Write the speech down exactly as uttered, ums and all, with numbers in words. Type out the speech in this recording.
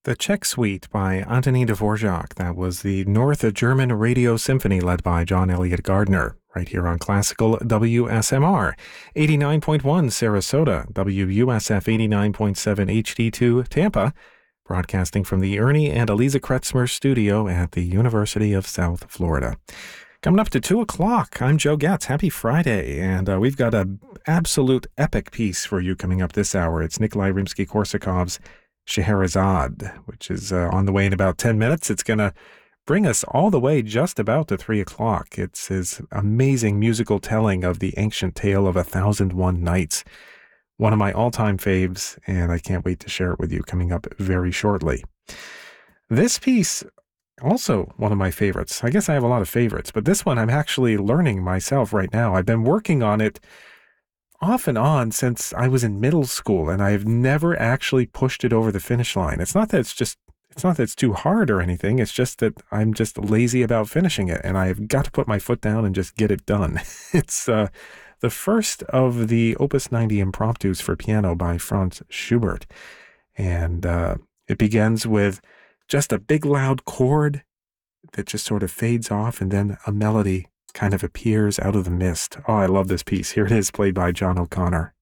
The Czech Suite by Antonín Dvorak. That was the North German Radio Symphony led by John Elliott Gardner, right here on Classical W S M R. eighty-nine point one Sarasota, W U S F eighty-nine point seven H D two Tampa, broadcasting from the Ernie and Eliza Kretzmer studio at the University of South Florida. Coming up to two o'clock, I'm Joe Getz. Happy Friday, and uh, we've got an absolute epic piece for you coming up this hour. It's Nikolai Rimsky-Korsakov's Scheherazade, which is uh, on the way in about ten minutes. It's going to bring us all the way just about to three o'clock. It's his amazing musical telling of the ancient tale of A Thousand One Nights. One of my all-time faves, and I can't wait to share it with you coming up very shortly. This piece, also one of my favorites. I guess I have a lot of favorites, but this one I'm actually learning myself right now. I've been working on it off and on since I was in middle school, and I've never actually pushed it over the finish line. It's not that it's just, it's not that it's too hard or anything. It's just that I'm just lazy about finishing it, and I've got to put my foot down and just get it done. It's uh, the first of the Opus ninety impromptus for piano by Franz Schubert, and uh, it begins with just a big loud chord that just sort of fades off, and then a melody kind of appears out of the mist. Oh, I love this piece. Here it is, played by John O'Connor.